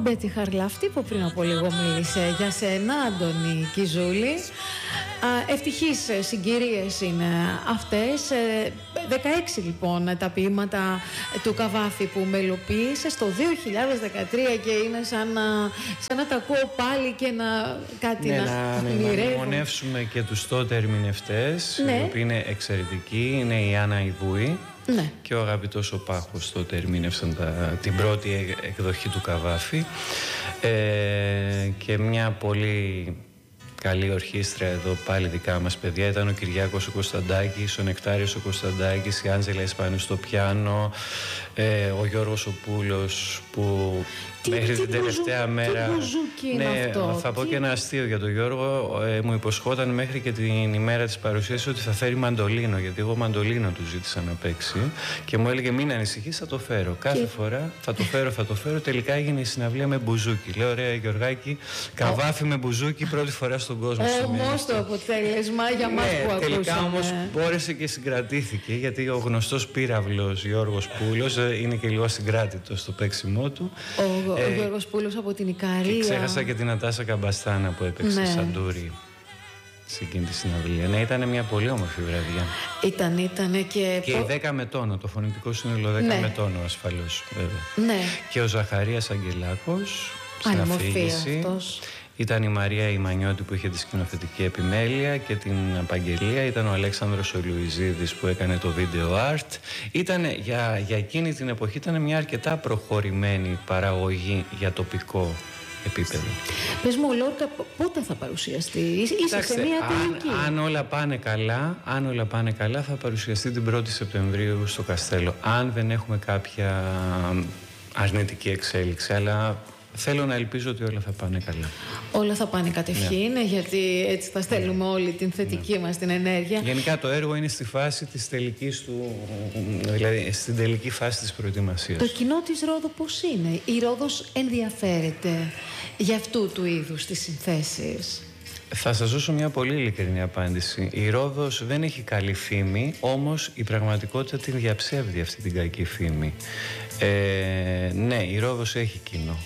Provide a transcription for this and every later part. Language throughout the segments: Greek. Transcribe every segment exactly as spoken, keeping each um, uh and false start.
Μπέτη Χαρλάφτη που πριν από λίγο μίλησε για σένα, Άντωνη Κιζούλη. Ευτυχείς συγκυρίες είναι αυτές. δεκαέξι λοιπόν τα ποίηματα του Καβάφη που μελοποίησε στο δύο χιλιάδες δεκατρία και είναι σαν να, σαν να τα ακούω πάλι και να κάτι ναι, να, να, να μνημονεύσουμε και τους τότε ερμηνευτές, ναι. Οι οποίοι είναι εξαιρετικοί. Είναι η Άννα Ιβούη, ναι. Και ο αγαπητός ο Πάχος τότε ερμήνευσαν τα, την πρώτη εκδοχή του Καβάφη, ε, και μια πολύ καλή ορχήστρα εδώ πάλι δικά μας παιδιά. Ήταν ο Κυριάκος ο Κωνσταντάκης, ο Νεκτάριος ο Κωνσταντάκης, η Άντζελα Ισπανού στο πιάνο, ε, ο Γιώργος ο Πούλος που τι, μέχρι τι την τελευταία μπουζου, μέρα τι ναι, αυτό, θα τι... πω και ένα αστείο για τον Γιώργο, ε, μου υποσχόταν μέχρι και την ημέρα της παρουσίασης ότι θα φέρει μαντολίνο, γιατί εγώ μαντολίνο του ζήτησα να παίξει και μου έλεγε μην ανησυχείς, θα το φέρω κάθε και... φορά, θα το φέρω, θα το φέρω. Τελικά έγινε η συναυλία με μπουζούκι. Λέω ωραία Γιωργάκη, Καβάφη με μπουζούκι πρώτη φορά στον κόσμο. Όμως το αποτέλεσμα για μας ναι, που ακούσαμε. Τελικά όμως μπόρεσε και συγκρατήθηκε, γιατί ο γνωστός πύραυλος Γιώργος Πούλος είναι και λίγο συγκράτητος στο παίξιμό του. Ο, ε, ο Γιώργος Πούλος από την Ικαρία. Και ξέχασα και την Νατάσα Καμπαστάνα που έπαιξε, ναι. Σαντούρη σε εκείνη τη συναυλία. Ναι, ήταν μια πολύ όμορφη βραδιά. Ήταν, ήταν και... Και η δέκα με τόνο, το φωνητικό σύνολο δέκα ναι. με τόνο ασφαλώς βέβαια. Ναι. Και ο Ζαχαρίας Αγγελάκος στην αφήγηση. Αυτός. Ήταν η Μαρία Ιμανιώτη που είχε τη σκηνοθετική επιμέλεια και την απαγγελία. Ήταν ο Αλέξανδρος ο Λουιζίδης που έκανε το video art. Ήταν, για, για εκείνη την εποχή ήταν μια αρκετά προχωρημένη παραγωγή για τοπικό επίπεδο. Πες μου, Λόρκα, πότε θα παρουσιαστεί? Είσαι Κοιτάξτε, σε μια τελική. Αν, αν, όλα πάνε καλά, αν όλα πάνε καλά θα παρουσιαστεί την πρώτη Σεπτεμβρίου στο Καστέλο. Αν δεν έχουμε κάποια αρνητική εξέλιξη, αλλά... Θέλω να ελπίζω ότι όλα θα πάνε καλά. Όλα θα πάνε κατευχήν, ναι. Γιατί έτσι θα στέλνουμε ναι. όλη την θετική ναι. μας την ενέργεια. Γενικά το έργο είναι στη φάση της τελικής του, δηλαδή στην τελική φάση της προετοιμασίας. Το κοινό της Ρόδου πώς είναι? Η Ρόδος ενδιαφέρεται για αυτού του είδους τις συνθέσεις? Θα σας δώσω μια πολύ ειλικρινή απάντηση. Η Ρόδος δεν έχει καλή φήμη, όμως η πραγματικότητα την διαψεύδει αυτή την κακή φήμη. Ε, ναι, η Ρόδος έχει κοινό.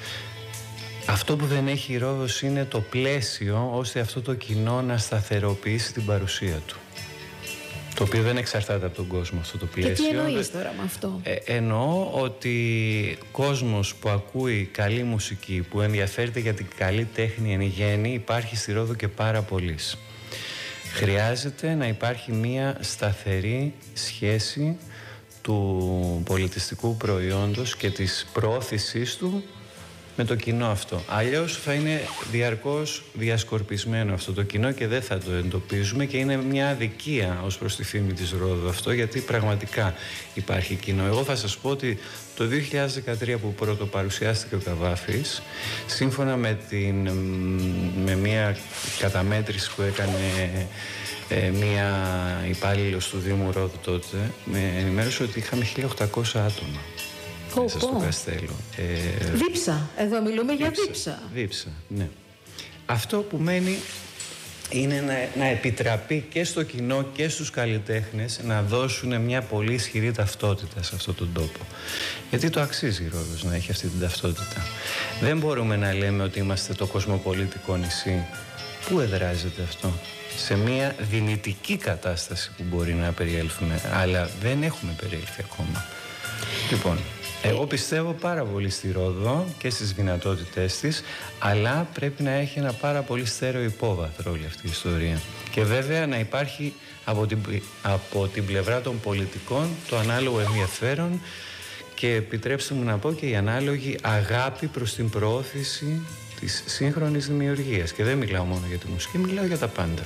Αυτό που δεν έχει η Ρόδος είναι το πλαίσιο ώστε αυτό το κοινό να σταθεροποιήσει την παρουσία του. Το οποίο δεν εξαρτάται από τον κόσμο αυτό το πλαίσιο. Και τι εννοείς τώρα με αυτό? Ε, εννοώ ότι κόσμος που ακούει καλή μουσική, που ενδιαφέρεται για την καλή τέχνη εν γέννη, υπάρχει στη Ρόδο και πάρα πολλής. Χρειάζεται να υπάρχει μία σταθερή σχέση του πολιτιστικού προϊόντος και της προώθησής του με το κοινό αυτό. Αλλιώς θα είναι διαρκώς διασκορπισμένο αυτό το κοινό και δεν θα το εντοπίζουμε και είναι μια αδικία ως προς τη φήμη της Ρόδου αυτό, γιατί πραγματικά υπάρχει κοινό. Εγώ θα σας πω ότι το δύο χιλιάδες δεκατρία που πρώτο παρουσιάστηκε ο Καβάφης, σύμφωνα με, την, με μια καταμέτρηση που έκανε ε, μια υπάλληλος του Δήμου Ρόδου τότε, με ενημέρωσε ότι είχαμε χίλια οκτακόσια άτομα μέσα στο Καστέλο. Ε, δίψα. Εδώ μιλούμε δίψα, για δίψα. Δίψα, ναι. Αυτό που μένει είναι να, να επιτραπεί και στο κοινό και στους καλλιτέχνες να δώσουν μια πολύ ισχυρή ταυτότητα σε αυτόν τον τόπο. Γιατί το αξίζει η Ρόδος να έχει αυτή την ταυτότητα. Δεν μπορούμε να λέμε ότι είμαστε το κοσμοπολίτικο νησί. Πού εδράζεται αυτό? Σε μια δυνητική κατάσταση που μπορεί να περιέλθουμε, αλλά δεν έχουμε περιέλθει ακόμα. Λοιπόν, εγώ πιστεύω πάρα πολύ στη Ρόδο και στις δυνατότητές της, αλλά πρέπει να έχει ένα πάρα πολύ στέρεο υπόβαθρο όλη αυτή η ιστορία. Και βέβαια να υπάρχει από την, από την πλευρά των πολιτικών το ανάλογο ενδιαφέρον και επιτρέψτε μου να πω και η ανάλογη αγάπη προς την προώθηση της σύγχρονης δημιουργίας. Και δεν μιλάω μόνο για τη μουσική, μιλάω για τα πάντα.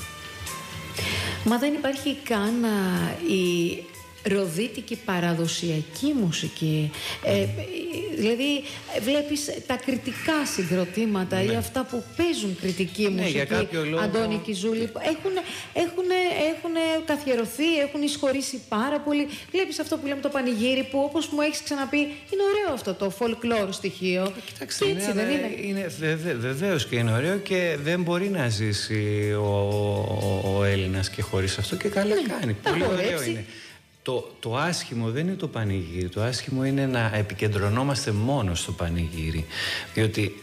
Μα δεν υπάρχει καν α, η ροδίτικη παραδοσιακή μουσική. Ε, δηλαδή βλέπεις τα κριτικά συγκροτήματα, ναι, ή αυτά που παίζουν κριτική ναι, μουσική, για κάποιο λόγο... Αντώνη Κιζούλη, έχουν, έχουν, έχουν καθιερωθεί, έχουν εισχωρήσει πάρα πολύ. Βλέπεις αυτό που λέμε το πανηγύρι, που όπως μου έχεις ξαναπεί είναι ωραίο αυτό το folklore στοιχείο. Κοιτάξτε, έτσι είναι, δεν είναι, είναι βεβαίως, βεβαίως και είναι ωραίο και δεν μπορεί να ζήσει ο, ο, ο Έλληνας και χωρίς αυτό και καλά, ναι, κάνει. Πολύ ωραίο είναι. το, το άσχημο δεν είναι το πανηγύρι. Το άσχημο είναι να επικεντρωνόμαστε μόνο στο πανηγύρι. Διότι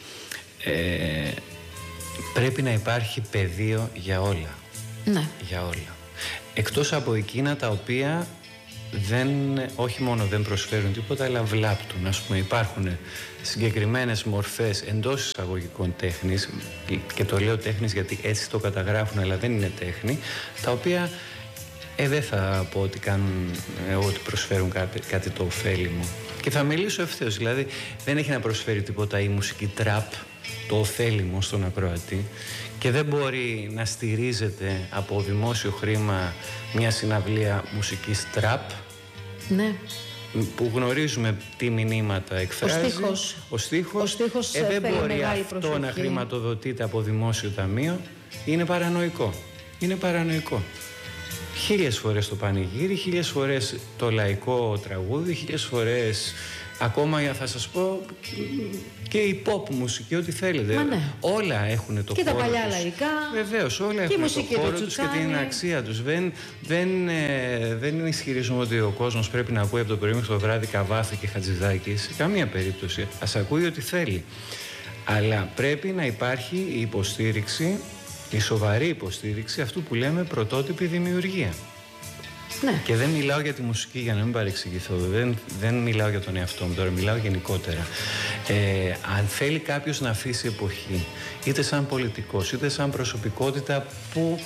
ε, πρέπει να υπάρχει πεδίο για όλα. Ναι. Για όλα. Εκτός από εκείνα τα οποία δεν, όχι μόνο δεν προσφέρουν τίποτα, αλλά βλάπτουν. Ας πούμε, υπάρχουν συγκεκριμένες μορφές εντός εισαγωγικών τέχνης, και το λέω τέχνης γιατί έτσι το καταγράφουν, αλλά δεν είναι τέχνη, τα οποία ε, δεν θα πω ότι, κάνουν, ε, ότι προσφέρουν κάτι, κάτι το ωφέλιμο. Και θα μιλήσω ευθέως, δηλαδή δεν έχει να προσφέρει τίποτα η μουσική τραπ, το ωφέλιμο στον ακροατή, και δεν μπορεί να στηρίζεται από δημόσιο χρήμα μια συναυλία μουσικής τραπ, ναι, που γνωρίζουμε τι μηνύματα εκφράζει. Ο στίχος. Ο στίχος, Ο στίχος ε, δεν μπορεί αυτό προσοχή. να χρηματοδοτείται από δημόσιο ταμείο. Είναι παρανοϊκό. Είναι παρανοϊκό. Χίλιες φορές το πανηγύρι, χίλιες φορές το λαϊκό τραγούδι, χίλιες φορές ακόμα, θα σας πω, και η pop μουσική, ό,τι θέλετε. Μα ναι. Όλα έχουν το και χώρο τα παλιά τους. Λαϊκά. Βεβαίως, όλα έχουν μουσική το χώρο τους και την αξία τους. Δεν, δεν, ε, δεν ισχυρίζομαι ότι ο κόσμος πρέπει να ακούει από το πρωί μέχρι το βράδυ Καβάφη και Χατζηδάκη. Σε καμία περίπτωση. Ας ακούει ό,τι θέλει. Αλλά πρέπει να υπάρχει η υποστήριξη, η σοβαρή υποστήριξη αυτού που λέμε πρωτότυπη δημιουργία. Ναι. Και δεν μιλάω για τη μουσική, για να μην παρεξηγηθώ. Δεν, δεν μιλάω για τον εαυτό μου τώρα, μιλάω γενικότερα. Ε, αν θέλει κάποιος να αφήσει εποχή, είτε σαν πολιτικός, είτε σαν προσωπικότητα που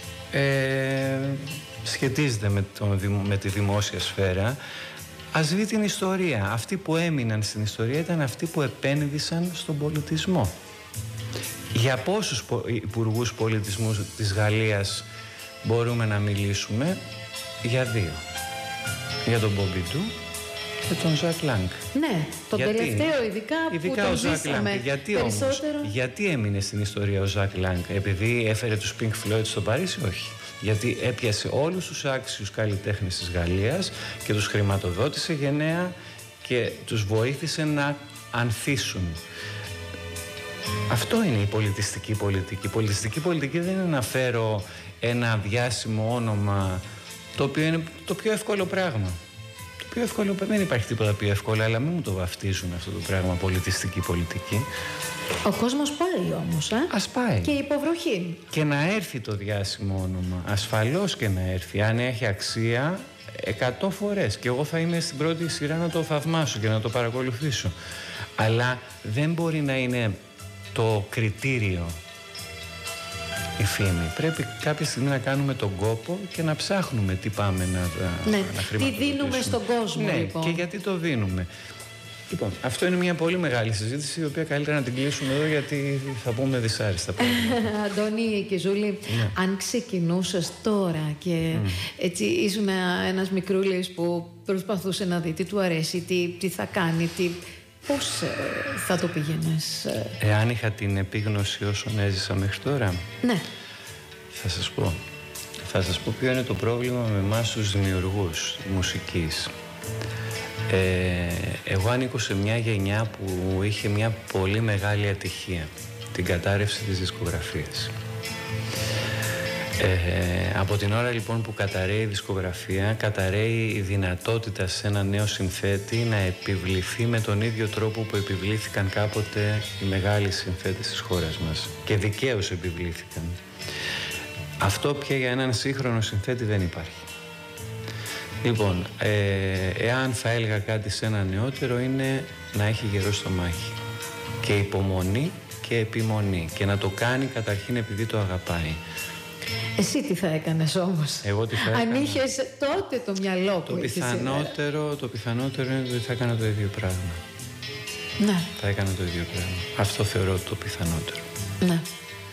ε, σχετίζεται με, το, με τη δημόσια σφαίρα, ας δει την ιστορία. Αυτοί που έμειναν στην ιστορία ήταν αυτοί που επένδυσαν στον πολιτισμό. Για πόσους υπουργούς πολιτισμού της Γαλλίας μπορούμε να μιλήσουμε? Για δύο. Για τον Πομπιντού και τον Ζακ Λάνγκ. Ναι, τον γιατί? τελευταίο ειδικά, ειδικά που τον ο Ζακ ζήσαμε Λάνγκ. Γιατί περισσότερο. όμως, γιατί έμεινε στην ιστορία ο Ζακ Λάνγκ? Επειδή έφερε τους Pink Floyd στο Παρίσι? Όχι. Γιατί έπιασε όλους τους άξιους καλλιτέχνες της Γαλλίας και τους χρηματοδότησε γενναία και τους βοήθησε να ανθίσουν. Αυτό είναι η πολιτιστική πολιτική. Η πολιτιστική πολιτική δεν είναι να φέρω ένα διάσημο όνομα, το οποίο είναι το πιο εύκολο πράγμα. Το πιο εύκολο, δεν υπάρχει τίποτα πιο εύκολο, αλλά μην μου το βαφτίζουν αυτό το πράγμα, πολιτιστική πολιτική. Ο κόσμος πάει όμως, ε? Ας πάει. Και υποβροχή. Και να έρθει το διάσημο όνομα, ασφαλώς και να έρθει, αν έχει αξία, εκατό φορές. Και εγώ θα είμαι στην πρώτη σειρά να το θαυμάσω και να το παρακολουθήσω. Αλλά δεν μπορεί να είναι το κριτήριο η φήμη. Πρέπει κάποια στιγμή να κάνουμε τον κόπο και να ψάχνουμε τι πάμε να, ναι. να χρηματοδοτήσουμε. Τι δίνουμε στον κόσμο, ναι, λοιπόν. Και γιατί το δίνουμε. Λοιπόν, αυτό είναι μια πολύ μεγάλη συζήτηση, η οποία καλύτερα να την κλείσουμε εδώ, γιατί θα πούμε δυσάρεστα πράγματα. Αντώνη και Ζούλη, ναι. αν ξεκινούσες τώρα και mm. έτσι ήσουν ένας μικρούλης που προσπαθούσε να δει τι του αρέσει, τι, τι θα κάνει, τι... πώς ε, θα το πήγαινες? Εάν είχα την επίγνωση όσων έζησα μέχρι τώρα, ναι. θα σας πω. Θα σας πω ποιο είναι το πρόβλημα με εμάς τους δημιουργούς μουσικής. Ε, εγώ ανήκω σε μια γενιά που είχε μια πολύ μεγάλη ατυχία, την κατάρρευση της δισκογραφίας. Ε, από την ώρα λοιπόν που καταρρέει η δισκογραφία, καταρρέει η δυνατότητα σε ένα νέο συνθέτη να επιβληθεί με τον ίδιο τρόπο που επιβλήθηκαν κάποτε οι μεγάλοι συνθέτες της χώρας μας. Και δικαίως επιβλήθηκαν. Αυτό πια για έναν σύγχρονο συνθέτη δεν υπάρχει. Λοιπόν, ε, εάν θα έλεγα κάτι σε ένα νεότερο, είναι να έχει γερό στο μάχη. Και υπομονή και επιμονή. Και να το κάνει καταρχήν επειδή το αγαπάει. Εσύ τι θα έκανες όμως? Εγώ τι θα έκανα? Αν είχες τότε το μυαλό που το είχες πιθανότερο, το πιθανότερο είναι ότι θα έκανα το ίδιο πράγμα. Ναι. Θα έκανα το ίδιο πράγμα. Αυτό θεωρώ το πιθανότερο. Ναι.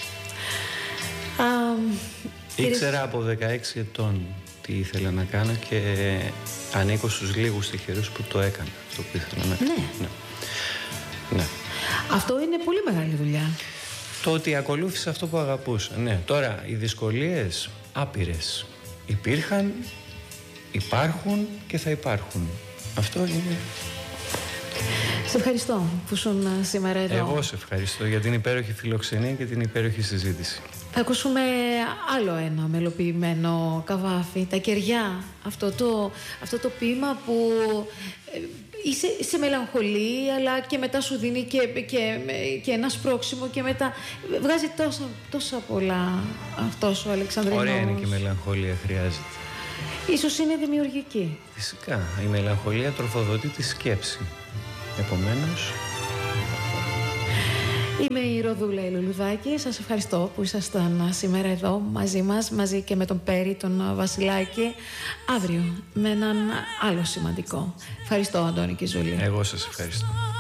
Α, Ήξερα από δεκαέξι ετών τι ήθελα να κάνω και ανήκω στους λίγους τυχερούς που το έκανα αυτό που ήθελα να κάνω. Ναι. Ναι. Ναι. Αυτό είναι πολύ μεγάλη δουλειά. Το ότι ακολούθησα αυτό που αγαπούσα. Ναι. Τώρα, οι δυσκολίες άπειρες υπήρχαν, υπάρχουν και θα υπάρχουν. Αυτό είναι. Σε ευχαριστώ που ήσουν σήμερα εδώ. Εγώ σε ευχαριστώ για την υπέροχη φιλοξενία και την υπέροχη συζήτηση. Θα ακούσουμε άλλο ένα μελοποιημένο καβάφι, τα κεριά. Αυτό το, αυτό το ποίημα που είσαι, σε μελαγχολεί, αλλά και μετά σου δίνει και, και, και ένα σπρώξιμο και μετά βγάζει τόσα, τόσα πολλά αυτός ο Αλεξανδρινός. Ωραία είναι και η μελαγχολία, χρειάζεται. Ίσως είναι δημιουργική. Φυσικά. Η μελαγχολία τροφοδοτεί τη σκέψη. Επομένως... Είμαι η Ροδούλα η Λουλουδάκη. Σας ευχαριστώ που ήσασταν σήμερα εδώ μαζί μας, μαζί και με τον Πέρι, τον Βασιλάκη. Αύριο με έναν άλλο σημαντικό. Ευχαριστώ, Αντώνη Κιζούλη. Εγώ σας ευχαριστώ.